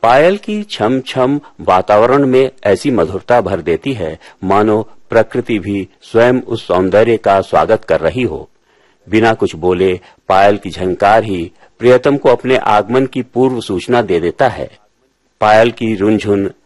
पायल की छम छम वातावरण में ऐसी मधुरता भर देती है मानो प्रकृति भी स्वयं उस सौंदर्य का स्वागत कर रही हो। बिना कुछ बोले पायल की झंकार ही प्रियतम को अपने आगमन की पूर्व सूचना दे देता है। पायल की रुनझुन